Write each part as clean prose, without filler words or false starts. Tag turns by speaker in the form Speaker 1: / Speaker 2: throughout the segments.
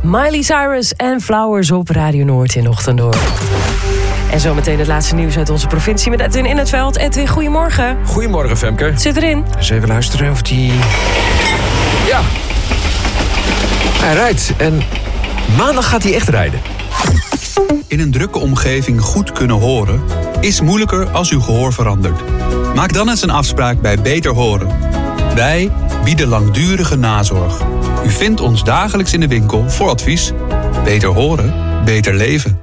Speaker 1: Miley Cyrus en Flowers op Radio Noord in Ochtenddoor. En zometeen het laatste nieuws uit onze provincie met Edwin in het veld. Edwin, goedemorgen.
Speaker 2: Goedemorgen, Femke.
Speaker 1: Het zit erin.
Speaker 2: Eens even luisteren of die... Ja. Hij rijdt en maandag gaat hij echt rijden.
Speaker 3: In een drukke omgeving goed kunnen horen is moeilijker als uw gehoor verandert. Maak dan eens een afspraak bij Beter Horen. Wij bieden langdurige nazorg. U vindt ons dagelijks in de winkel voor advies. Beter horen, beter leven.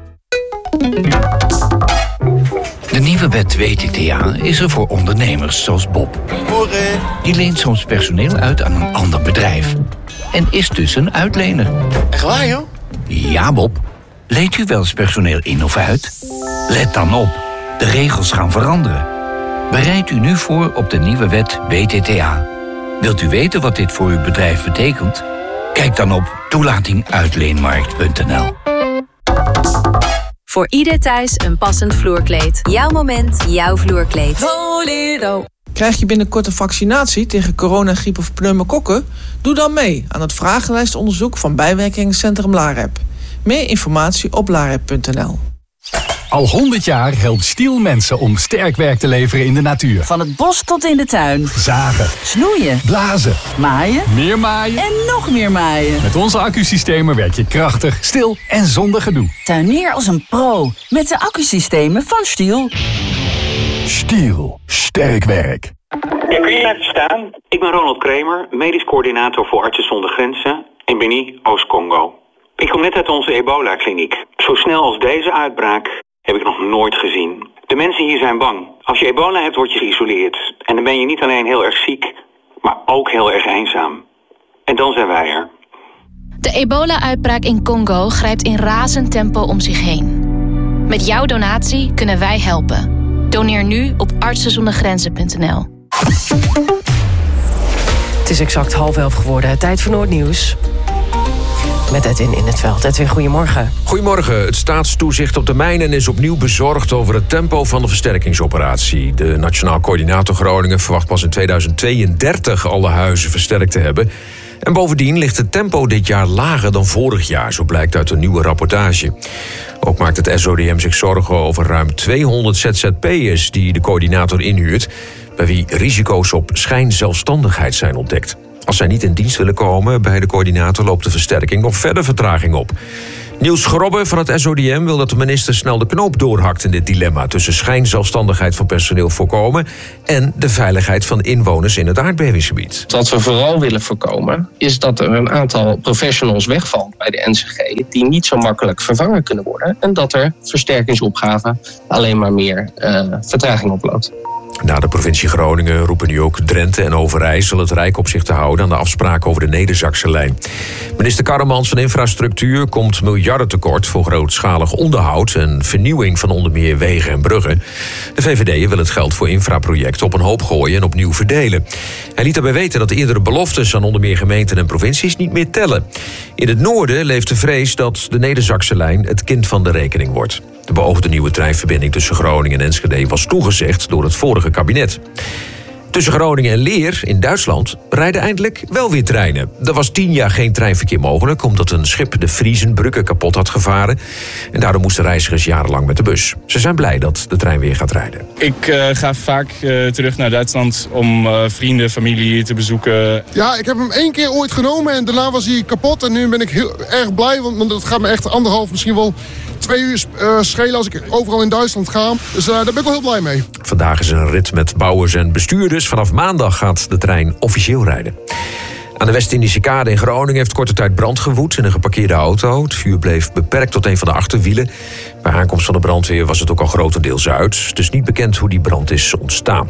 Speaker 4: De nieuwe wet WTTA is er voor ondernemers zoals Bob. Die leent soms personeel uit aan een ander bedrijf. En is dus een uitlener.
Speaker 5: Echt waar, joh?
Speaker 4: Ja, Bob. Leent u wel eens personeel in of uit? Let dan op. De regels gaan veranderen. Bereid u nu voor op de nieuwe wet WTTA. Wilt u weten wat dit voor uw bedrijf betekent? Kijk dan op toelatinguitleenmarkt.nl.
Speaker 6: Voor ieder thuis een passend vloerkleed. Jouw moment, jouw vloerkleed. Volero.
Speaker 7: Krijg je binnenkort een vaccinatie tegen corona, griep of pneumokokken? Doe dan mee aan het vragenlijstonderzoek van bijwerkingencentrum LAREP. Meer informatie op larep.nl.
Speaker 8: Al 100 jaar helpt Stihl mensen om sterk werk te leveren in de natuur.
Speaker 9: Van het bos tot in de tuin.
Speaker 8: Zagen.
Speaker 9: Snoeien.
Speaker 8: Blazen.
Speaker 9: Maaien.
Speaker 8: Meer maaien.
Speaker 9: En nog meer maaien.
Speaker 8: Met onze accusystemen werk je krachtig, stil en zonder gedoe.
Speaker 9: Tuinier als een pro met de accusystemen van Stihl.
Speaker 8: Stihl. Sterk werk.
Speaker 10: Ja, kun je laten staan? Ik ben Ronald Kramer, medisch coördinator voor Artsen zonder Grenzen in Beni, Oost-Congo. Ik kom net uit onze ebola-kliniek. Zo snel als deze uitbraak heb ik nog nooit gezien. De mensen hier zijn bang. Als je ebola hebt, word je geïsoleerd. En dan ben je niet alleen heel erg ziek, maar ook heel erg eenzaam. En dan zijn wij er.
Speaker 11: De ebola-uitbraak in Congo grijpt in razend tempo om zich heen. Met jouw donatie kunnen wij helpen. Doneer nu op artsenzondergrenzen.nl.
Speaker 1: Het is exact 10:30 geworden. Tijd voor Noordnieuws. Met Edwin in het veld. Edwin, goedemorgen.
Speaker 2: Goedemorgen. Het staatstoezicht op de mijnen is opnieuw bezorgd over het tempo van de versterkingsoperatie. De Nationaal Coördinator Groningen verwacht pas in 2032 alle huizen versterkt te hebben. En bovendien ligt het tempo dit jaar lager dan vorig jaar, zo blijkt uit een nieuwe rapportage. Ook maakt het SODM zich zorgen over ruim 200 ZZP'ers die de coördinator inhuurt, bij wie risico's op schijnzelfstandigheid zijn ontdekt. Als zij niet in dienst willen komen bij de coördinator, loopt de versterking nog verder vertraging op. Niels Grobbe van het SODM wil dat de minister snel de knoop doorhakt in dit dilemma tussen schijnzelfstandigheid van personeel voorkomen en de veiligheid van inwoners in het aardbevingsgebied.
Speaker 12: Wat we vooral willen voorkomen is dat er een aantal professionals wegvalt bij de NCG die niet zo makkelijk vervangen kunnen worden en dat er versterkingsopgaven alleen maar meer vertraging oploopt.
Speaker 2: Na de provincie Groningen roepen nu ook Drenthe en Overijssel het Rijk op zich te houden aan de afspraken over de Neder-Zakse lijn. Minister Karremans van Infrastructuur komt miljarden tekort voor grootschalig onderhoud en vernieuwing van onder meer wegen en bruggen. De VVD wil het geld voor infraprojecten op een hoop gooien en opnieuw verdelen. Hij liet daarbij weten dat de eerdere beloftes aan onder meer gemeenten en provincies niet meer tellen. In het noorden leeft de vrees dat de Neder-Zakse lijn het kind van de rekening wordt. De beoogde nieuwe treinverbinding tussen Groningen en Enschede was toegezegd door het vorige kabinet. Tussen Groningen en Leer in Duitsland rijden eindelijk wel weer treinen. Er was 10 jaar geen treinverkeer mogelijk omdat een schip de Friesenbrugge kapot had gevaren. En daardoor moesten reizigers jarenlang met de bus. Ze zijn blij dat de trein weer gaat rijden.
Speaker 13: Ik ga vaak terug naar Duitsland om vrienden, familie te bezoeken.
Speaker 14: Ja, ik heb hem 1 keer ooit genomen en daarna was hij kapot. En nu ben ik heel erg blij, want het gaat me echt 1,5, misschien wel 2 uur schelen als ik overal in Duitsland ga. Dus daar ben ik wel heel blij mee.
Speaker 2: Vandaag is er een rit met bouwers en bestuurders. Vanaf maandag gaat de trein officieel rijden. Aan de West-Indische Kade in Groningen heeft korte tijd brand gewoed in een geparkeerde auto. Het vuur bleef beperkt tot een van de achterwielen. Bij aankomst van de brandweer was het ook al grotendeels uit. Het is niet bekend hoe die brand is ontstaan.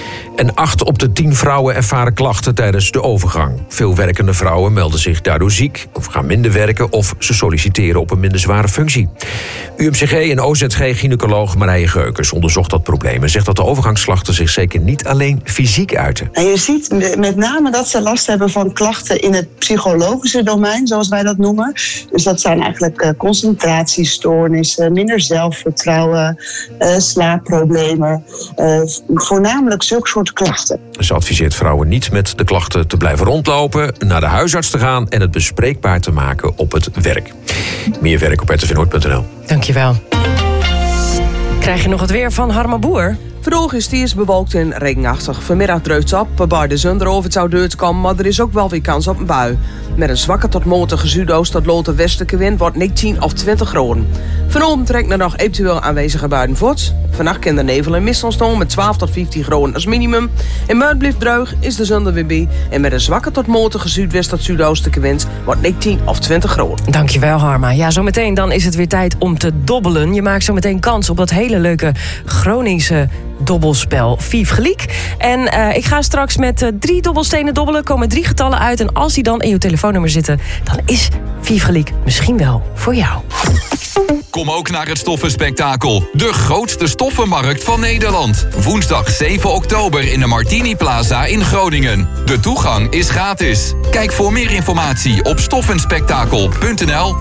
Speaker 2: En 8 op de 10 vrouwen ervaren klachten tijdens de overgang. Veel werkende vrouwen melden zich daardoor ziek, of gaan minder werken, of ze solliciteren op een minder zware functie. UMCG en OZG-gynaecoloog Marije Geukers onderzocht dat probleem en zegt dat de overgangsklachten zich zeker niet alleen fysiek uiten.
Speaker 15: En je ziet met name dat ze last hebben van klachten in het psychologische domein, zoals wij dat noemen. Dus dat zijn eigenlijk concentratiestoornissen, minder zelfvertrouwen, slaapproblemen. Voornamelijk zulke soort soort klachten.
Speaker 2: Ze adviseert vrouwen niet met de klachten te blijven rondlopen, naar de huisarts te gaan en het bespreekbaar te maken op het werk. Meer werk op rtvnoord.nl.
Speaker 1: Dankjewel. Krijg je nog het weer van Harma Boer?
Speaker 5: Vandaag is het eerst bewolkt en regenachtig. Vanmiddag druipt het op, bij de zon erover het zou deur te komen, maar er is ook wel weer kans op een bui. Met een zwakke tot matige zuidoost tot lote westelijke wind wordt 19 of 20 graden. Vanavond trekt er nog eventueel aanwezige buien voort. Vannacht kan de nevel en mist ontstaan met 12 tot 15 graden als minimum. En morgen blijft droog, is de zon er weer bij. En met een zwakke tot matige zuidwest tot zuidoostelijke wind wordt 19 of 20 graden.
Speaker 1: Dankjewel, Harma. Ja, zometeen dan is het weer tijd om te dobbelen. Je maakt zometeen kans op dat hele leuke Groningse dobbelspel Vief Geliek. En ik ga straks met 3 dobbelstenen dobbelen. Komen 3 getallen uit. En als die dan in je telefoonnummer zitten, dan is Vief Geliek misschien wel voor jou.
Speaker 16: Kom ook naar het Stoffenspektakel. De grootste stoffenmarkt van Nederland. Woensdag 7 oktober in de Martini Plaza in Groningen. De toegang is gratis. Kijk voor meer informatie op stoffenspektakel.nl.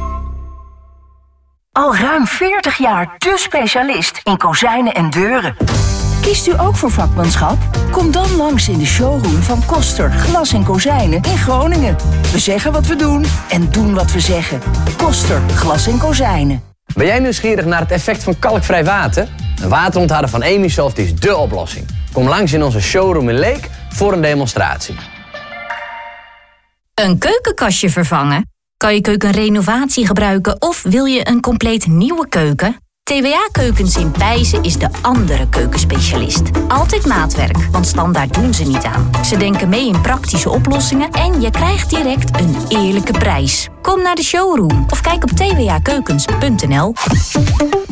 Speaker 9: Al ruim 40 jaar de specialist in kozijnen en deuren. Kiest u ook voor vakmanschap? Kom dan langs in de showroom van Koster Glas en Kozijnen in Groningen. We zeggen wat we doen en doen wat we zeggen. Koster Glas en Kozijnen.
Speaker 17: Ben jij nieuwsgierig naar het effect van kalkvrij water? Een waterontharder van Emisoft is dé oplossing. Kom langs in onze showroom in Leek voor een demonstratie.
Speaker 18: Een keukenkastje vervangen? Kan je keukenrenovatie gebruiken of wil je een compleet nieuwe keuken? TWA Keukens in Pijzen is de andere keukenspecialist. Altijd maatwerk, want standaard doen ze niet aan. Ze denken mee in praktische oplossingen en je krijgt direct een eerlijke prijs. Kom naar de showroom of kijk op twakeukens.nl.